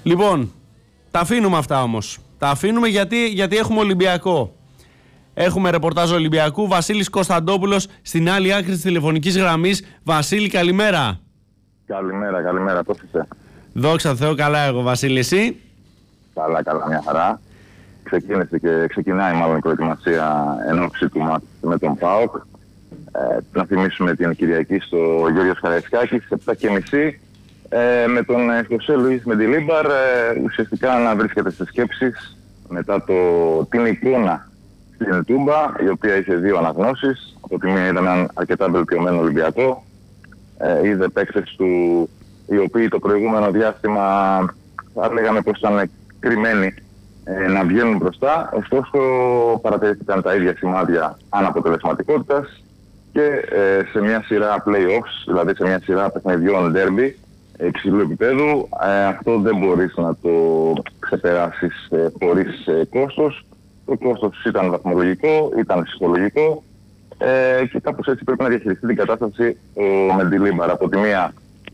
Λοιπόν, τα αφήνουμε αυτά όμως. Τα αφήνουμε γιατί έχουμε Ολυμπιακό. Έχουμε ρεπορτάζ Ολυμπιακού. Βασίλης Κωνσταντόπουλος στην άλλη άκρη της τηλεφωνικής γραμμής. Βασίλη, καλημέρα. Καλημέρα. Πώς είσαι? Δόξα τω Θεώ, καλά εγώ. Βασίλη, εσύ? Καλά, μια χαρά. Ξεκινάει μάλλον η προετοιμασία εν ώψη του μάτς με τον ΠΑΟΚ. Να θυμίσουμε την Κυριακή στο Γιώργος Καραϊσκάκης, 7:30. Με τον Χωσέ Λουίς Μεντιλίμπαρ ουσιαστικά να βρίσκεται σε σκέψεις μετά την εικόνα στην Τούμπα, η οποία είχε δύο αναγνώσεις. Από τη μία είδαμε έναν αρκετά βελτιωμένο Ολυμπιακό. Είδε παίκτες του οι οποίοι το προηγούμενο διάστημα θα λέγαμε πως ήταν κρυμμένοι να βγαίνουν μπροστά. Ωστόσο παρατηρήθηκαν τα ίδια σημάδια αναποτελεσματικότητας και σε μια σειρά play-offs, δηλαδή σε μια σειρά παιχνιδιών derby υψηλού επίπεδου, αυτό δεν μπορείς να το ξεπεράσεις χωρίς κόστος. Το κόστος ήταν βαθμολογικό, ήταν ψυχολογικό και κάπως έτσι πρέπει να διαχειριστεί την κατάσταση ο Μεντιλίμπαρ. Από τη μία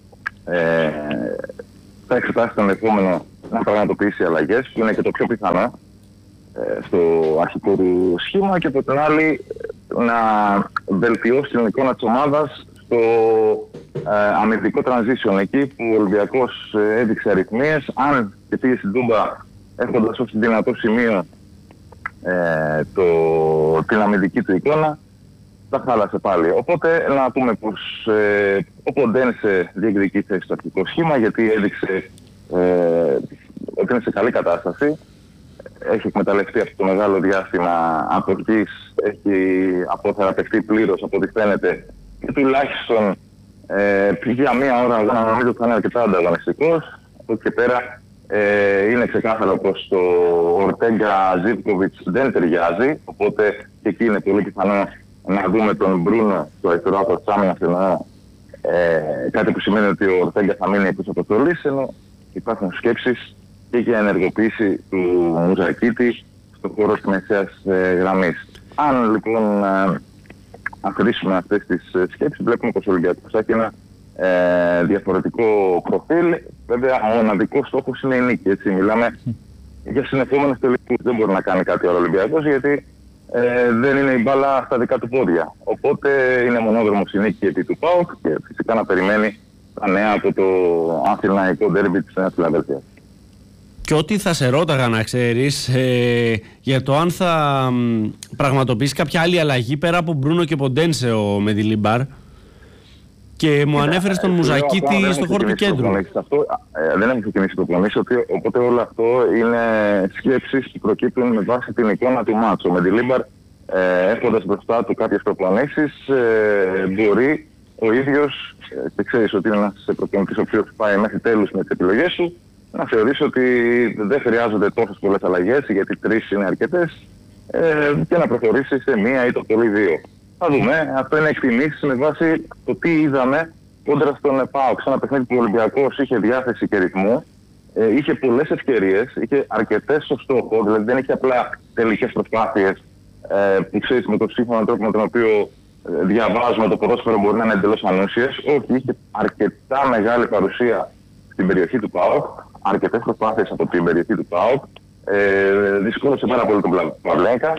θα εξετάσει το ενδεχόμενο να πραγματοποιήσει αλλαγές, που είναι και το πιο πιθανό στο αρχικό του σχήμα, και από την άλλη να βελτιώσει την εικόνα της ομάδας στο αμυντικό transition, εκεί που ο Ολυμπιακός έδειξε αριθμίες. Αν και πήγε στην Τούμπα έχοντας ως δυνατό σημείο την αμυντική του εικόνα, τα χάλασε πάλι. Οπότε να πούμε πως ο Ποντένσε διεκδικεί θέση στο αρχικό σχήμα, γιατί έδειξε ότι είναι σε καλή κατάσταση. Έχει εκμεταλλευτεί αυτό το μεγάλο διάστημα αποχής, έχει αποθεραπευτεί πλήρως από ό,τι φαίνεται, και τουλάχιστον για μία ώρα νομίζω ότι θα είναι αρκετά ανταγωνιστικός. Από εκεί και πέρα είναι ξεκάθαρο πως το Ορτέγκα Ζίβκοβιτς δεν ταιριάζει, οπότε και εκεί είναι πολύ πιθανό να δούμε τον Μπρούνο στο αριστερό άκρο της άμυνας, κάτι που σημαίνει ότι ο Ορτέγκα θα μείνει εκτός αποστολής, ενώ υπάρχουν σκέψεις και για ενεργοποίηση του Μουζακίτη στον χώρο της μεσαίας γραμμής. Αν λοιπόν αφαιρήσουμε αυτές τις σκέψεις, βλέπουμε πως ο Ολυμπιακός θα έχει ένα διαφορετικό προφίλ. Βέβαια, ο μοναδικός στόχος είναι η νίκη. Έτσι, μιλάμε για συνεχόμενες τελικούς. Δεν μπορεί να κάνει κάτι άλλο ο Ολυμπιακός, γιατί δεν είναι η μπάλα στα δικά του πόδια. Οπότε είναι μονόδρομος η νίκη επί του ΠΑΟΚ και φυσικά να περιμένει τα νέα από το αθηναϊκό ντέρμπι της Νέας Φιλαδέλφειας. Και ό,τι θα σε ρώταγα, να ξέρεις, για το αν θα πραγματοποιήσει κάποια άλλη αλλαγή πέρα από Μπρούνο και Ποντένσε ο Μεντιλίμπαρ, και μου ανέφερε τον Μουζακίτη στον χώρο του κέντρου. Δεν έχω ξεκινήσει το προπονήσεις, οπότε όλο αυτό είναι σκέψεις που προκύπτουν με βάση την εικόνα του μάτσου. Ο Μεντιλίμπαρ, έχοντας μπροστά του κάποιες προπονήσεις, μπορεί ο ίδιος, και ξέρεις ότι είναι ένας προπονητής ο οποίος πάει μέχρι τέλους με τις επιλογές του, να θεωρήσει ότι δεν χρειάζονται τόσες πολλές αλλαγές, γιατί 3 είναι αρκετές, και να προχωρήσει σε 1 ή το πολύ 2. Θα δούμε. Αυτό είναι εκτιμήσεις με βάση το τι είδαμε κόντρα στον ΠΑΟΚ. Σε ένα παιχνίδι που ο Ολυμπιακός είχε διάθεση και ρυθμό, είχε πολλές ευκαιρίες, είχε αρκετές στο στόχο, δηλαδή δεν είχε απλά τελικές προσπάθειες που ξέρεις με τον σύγχρονο τρόπο με τον οποίο διαβάζουμε το ποδόσφαιρο μπορεί να είναι εντελώς ανούσιες. Όχι, είχε αρκετά μεγάλη παρουσία στην περιοχή του ΠΑΟΚ, αρκετές προσπάθειες από την περιοχή του ΠΑΟΚ. Δυσκόλεψε πάρα πολύ τον Παβλέγκα.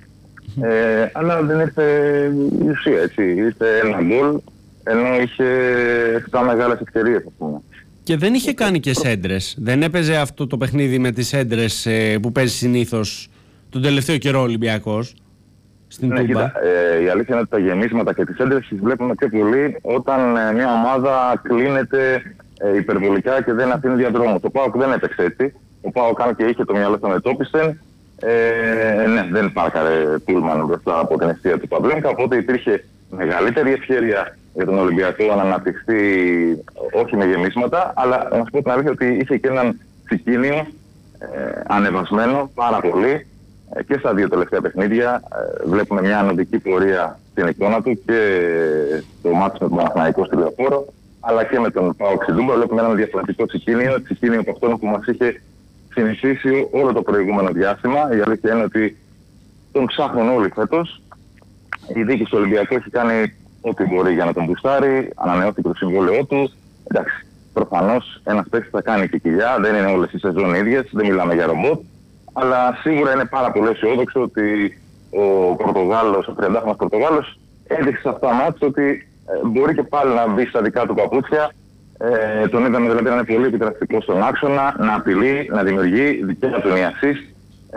Αλλά δεν ήρθε η ουσία, έτσι. Ήρθε ένα γκολ, ενώ είχε 7 μεγάλες ευκαιρίες, ας πούμε. Και δεν είχε κάνει και σέντρες. Δεν έπαιζε αυτό το παιχνίδι με τις σέντρες που παίζει συνήθως τον τελευταίο καιρό ο Ολυμπιακός στην Τούμπα. Κοίτα, η αλήθεια είναι ότι τα γεμίσματα και τις σέντρες τις βλέπουμε πιο πολύ όταν μια ομάδα κλείνεται υπερβολικά και δεν αφήνει διαδρόμο. Το ΠΑΟΚ δεν έπαιξε έτσι. Ο ΠΑΟΚ, αν και είχε το μυαλό στον Ετόπιστεν, ναι, δεν πάρκαρε πούλμαν μπροστά από την αιστεία του Παβλέγκα, οπότε υπήρχε μεγαλύτερη ευκαιρία για τον Ολυμπιακό να αναπτυχθεί, όχι με γεμίσματα, αλλά να σου πω την αλήθεια ότι είχε και έναν Τσικίνιο ανεβασμένο πάρα πολύ, και στα 2 τελευταία παιχνίδια. Βλέπουμε μια ανωδική πορεία στην εικόνα του και το μάτι με τον Παναθηναϊκό στη Λεωφόρο, αλλά και με τον ΠΑΟΚ στην Τούμπα. Βλέπουμε έναν διαφορετικό Τσικίνιο από αυτόν που μας είχε συνηθίσει όλο το προηγούμενο διάστημα. Η αλήθεια είναι ότι τον ψάχνουν όλοι φέτος. Η διοίκηση του Ολυμπιακού έχει κάνει ό,τι μπορεί για να τον μπουστάρει, ανανεώθηκε το συμβόλαιό του. Εντάξει, προφανώς ένας παίκτης θα κάνει και κοιλιά, δεν είναι όλες οι σεζόν ίδιες, δεν μιλάμε για ρομπότ, αλλά σίγουρα είναι πάρα πολύ αισιόδοξο ότι ο Πορτογάλος, ο 30χρονος Πορτογάλος, έδειξε σε αυτά μάτς ότι μπορεί και πάλι να μπει στα δικά του παπούτσια. Τον είδαμε δηλαδή να είναι πολύ επιτραστικό στον άξονα, να απειλεί, να δημιουργεί, δικαίωμα του η assist.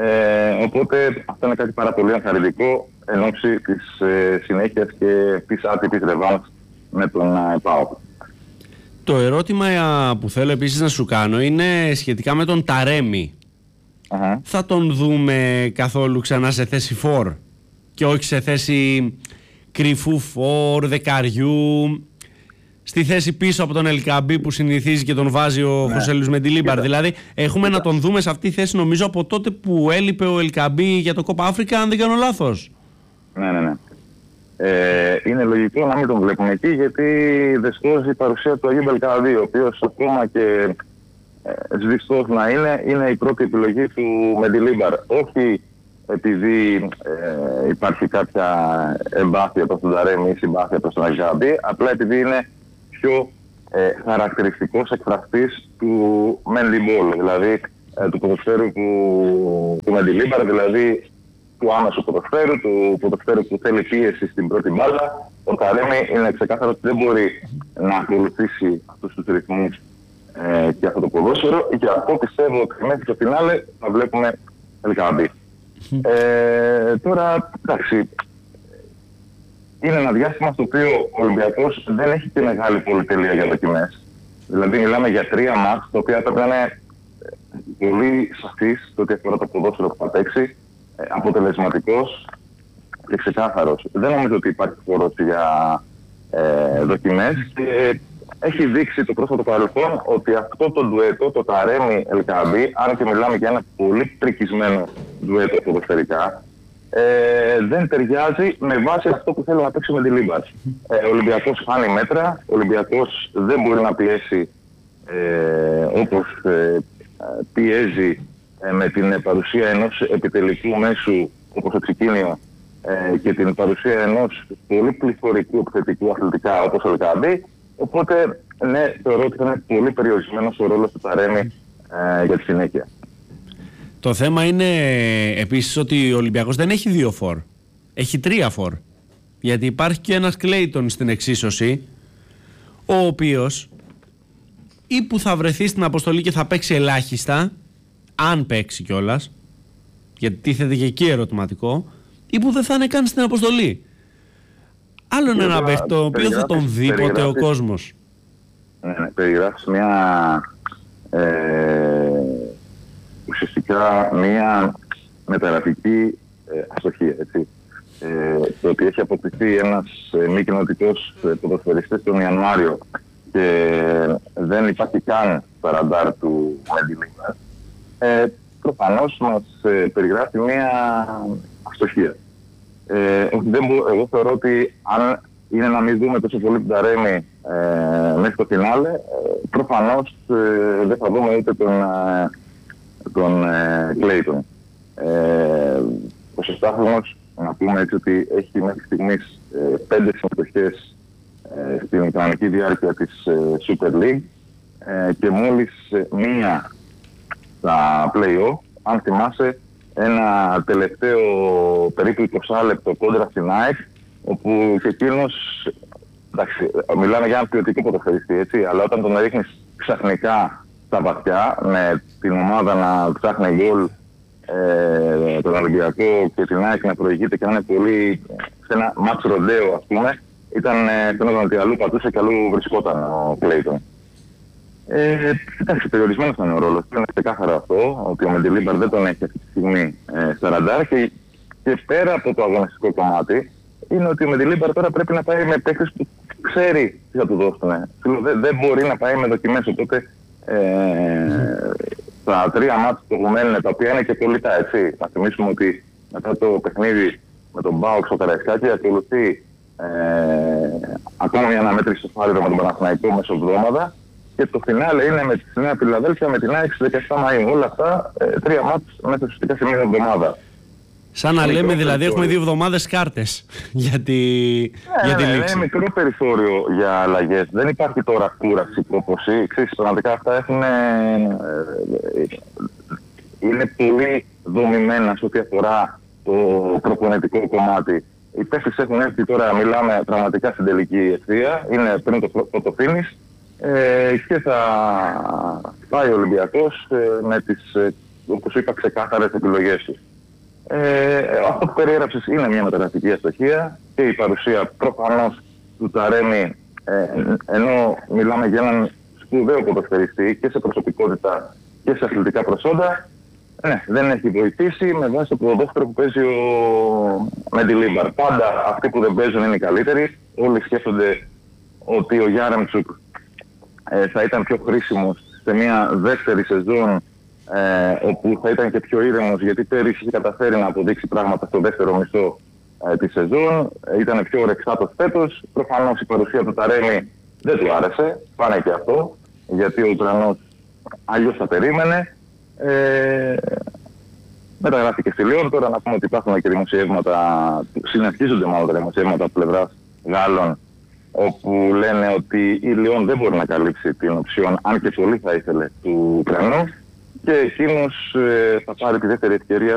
Οπότε αυτό είναι κάτι πάρα πολύ ενθαρρυντικό εν ώψη της συνέχειας και της άτυπης ρεβάνς με τον ΠΑΟΚ. Το ερώτημα που θέλω επίσης να σου κάνω είναι σχετικά με τον Ταρέμι. Θα τον δούμε καθόλου ξανά σε θέση φορ και όχι σε θέση κρυφού φορ, δεκαριού, στη θέση πίσω από τον Ελκαμπή που συνηθίζει και τον βάζει ο Χωσέ Λουίς Μεντιλίμπαρ? Δηλαδή έχουμε να τον δούμε σε αυτή τη θέση νομίζω από τότε που έλειπε ο Ελκαμπή για το Κόπα Αφρικα, αν δεν κάνω λάθος. Ναι. Είναι λογικό να μην τον βλέπουμε εκεί, γιατί δυστυχώς η παρουσία του Αγίου Μπελκαναδί, ο οποίος ακόμα και σβηστός να είναι η πρώτη επιλογή του Μεντιλίμπαρ. Όχι επειδή υπάρχει κάποια εμπάθεια προς τον Ταρέμι ή συμπάθεια προς τον Αγιάμπη, απλά επειδή είναι πιο χαρακτηριστικός εκφραστής του Μεντιμπόλ, δηλαδή του ποδοσφαίρου του Μεντιλίμπαρ, δηλαδή του άμεσου ποδοσφαίρου, του ποδοσφαίρου που θέλει πίεση στην πρώτη μπάλα. Ο Ταρέμι είναι ξεκάθαρο ότι δεν μπορεί να ακολουθήσει αυτούς τους ρυθμούς και αυτό το ποδόσφαιρο, και αυτό πιστεύω ότι μέχρι το φινάλε θα βλέπουμε Ελκαμπή. Τώρα, εντάξει, είναι ένα διάστημα στο οποίο ο Ολυμπιακός δεν έχει και μεγάλη πολυτέλεια για δοκιμές. Δηλαδή μιλάμε για 3 μάτς, τα οποία πρέπει να είναι πολύ σαφής στο ότι αφορά το ποδόσφαιρο που θα παίξει, αποτελεσματικός και ξεκάθαρος. Δεν νομίζω ότι υπάρχει χώρος για δοκιμές, και έχει δείξει το πρόσφατο παρελθόν ότι αυτό το ντουέτο, το Ταρέμι Ελκαμπή, αν και μιλάμε για ένα πολύ πρικισμένο ντουέτο ποδοσφαιρικά, δεν ταιριάζει με βάση αυτό που θέλει να παίξει με τη Λίμπαρ. Ο Ολυμπιακός χάνει μέτρα, ο Ολυμπιακός δεν μπορεί να πιέσει όπως πιέζει με την παρουσία ενός επιτελικού μέσου όπως το Τσικίνιο και την παρουσία ενός πολύ πληθωρικού επιθετικού αθλητικά όπως ο Ελκαμπή. Οπότε, ναι, θεωρώ ότι θα είναι πολύ περιορισμένος ο ρόλος του Ταρέμι για τη συνέχεια. Το θέμα είναι επίσης ότι ο Ολυμπιακός δεν έχει 2 φορ. Έχει 3 φορ. Γιατί υπάρχει και ένας Κλέιτον στην εξίσωση, ο οποίος ή που θα βρεθεί στην αποστολή και θα παίξει ελάχιστα, αν παίξει κιόλας, γιατί τίθεται και εκεί ερωτηματικό, ή που δεν θα είναι καν στην αποστολή. Άλλο είναι ένα παίχτη το οποίο θα τον δει ποτέ ο κόσμος. Ναι, περιγράφεις μια ουσιαστικά μια μεταγραφική αστοχία, έτσι. Το ότι έχει αποκτηθεί ένας μη κοινοτικός ποδοσφαιριστής τον Ιανουάριο και δεν υπάρχει καν στο ραντάρ του Μεντιλίμπαρ, προφανώς μας περιγράφει μια αστοχία. Εγώ θεωρώ ότι αν είναι να μην δούμε τόσο πολύ τον Ταρέμι μέχρι το φινάλε, προφανώς δεν θα δούμε ούτε τον Κλέιτον. Ο Σωστάχρονος, να πούμε έτσι, ότι έχει μέχρι στιγμής 5 συμμετοχές στην κανονική διάρκεια της Super League και μόλις μία στα play-off. Αν θυμάσαι, ένα τελευταίο περίπου 20 λεπτό κόντρα στην ΑΕΚ, όπου και εκείνος, εντάξει, μιλάμε για ένα ποιοτικό ποδοσφαιριστή, έτσι, αλλά όταν τον ρίχνεις ξαφνικά στα βαθιά, με την ομάδα να ψάχνει γκολ, τον Ολυμπιακό και την ΑΕΚ να προηγείται και να είναι πολύ σε ένα μάτς ροντέο, ας πούμε, ήταν φαίνονταν ότι αλλού πατούσε και αλλού βρισκόταν ο Κλέιτον. Εντάξει, περιορισμένος ήταν ο ρόλος. Είναι ξεκάθαρο αυτό, ότι ο Μεντιλίμπαρ δεν τον έχει αυτή τη στιγμή στα ραντάρ, και πέρα από το αγωνιστικό κομμάτι, είναι ότι ο Μεντιλίμπαρ τώρα πρέπει να πάει με παίκτες που ξέρει τι θα του δώσουν. Δεν μπορεί να πάει με δοκιμές, οπότε τα 3 μάτς που μένουν, τα οποία είναι και κολλητά, έτσι. Να θυμίσουμε ότι μετά το παιχνίδι με τον ΠΑΟΚ στο Καραϊσκάκι ακολουθεί ακόμα μια αναμέτρηση στο Φάληρο με τον Παναθηναϊκό μεσοβδόμαδα, και το φινάλε είναι με τη Νέα Φιλαδέλφια με την ΑΕΚ στις 17 Μαΐου. Όλα αυτά 3 μάτς μέσα ουσιαστικά σε μια εβδομάδα. Σαν να λέμε δηλαδή έχουμε 2 εβδομάδες κάρτες για τη λήξη. Είναι μικρό περιθώριο για αλλαγές. Δεν υπάρχει τώρα κούραση, κόπωση. Ξέρεις, πραγματικά αυτά είναι πολύ δομημένα σε ό,τι αφορά το προπονητικό κομμάτι. Οι παίκτες έχουν έρθει τώρα, μιλάμε πραγματικά στην τελική ευθεία. Είναι πριν το finish. Και θα πάει ο Ολυμπιακός με τις, όπως είπα, ξεκάθαρες επιλογές του. Αυτό που περιέγραψες είναι μια μεταγραφική αστοχία και η παρουσία προφανώς του Ταρέμι, ενώ μιλάμε για έναν σπουδαίο ποδοσφαιριστή και σε προσωπικότητα και σε αθλητικά προσόντα, δεν έχει βοηθήσει με βάση το ποδόσφαιρο που παίζει ο Μεντιλίμπαρ. Πάντα αυτοί που δεν παίζουν είναι οι καλύτεροι. Όλοι σκέφτονται ότι ο Γιάρεμτσουκ θα ήταν πιο χρήσιμος σε μια δεύτερη σεζόν, όπου θα ήταν και πιο ήρεμος, γιατί πέρυσι είχε καταφέρει να αποδείξει πράγματα στο δεύτερο μισό τη σεζόν. Ήταν πιο ορεξάτος φέτος. Προφανώς η παρουσία του Ταρέμι δεν του άρεσε, πάνε και αυτό, γιατί ο Ουκρανός αλλιώς θα περίμενε. Μεταγράφηκε στη Λιόν. Τώρα να πούμε ότι υπάρχουν και δημοσιεύματα, συνεχίζονται μάλλον τα δημοσιεύματα από πλευράς Γάλλων, όπου λένε ότι η Λιόν δεν μπορεί να καλύψει την οψιόν, αν και πολύ θα ήθελε, του Ουκρανού, και εκείνος θα πάρει τη δεύτερη ευκαιρία